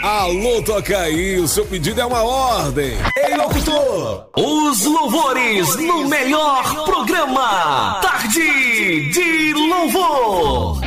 Alô, toca aí, o seu pedido é uma ordem. Ei, locutor! Os louvores no melhor programa. Tarde de Louvor.